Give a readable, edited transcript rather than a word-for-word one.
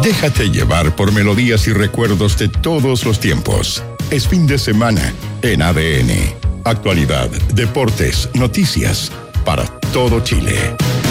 Déjate llevar por melodías y recuerdos de todos los tiempos. Es fin de semana en ADN. Actualidad, deportes, noticias para todo Chile.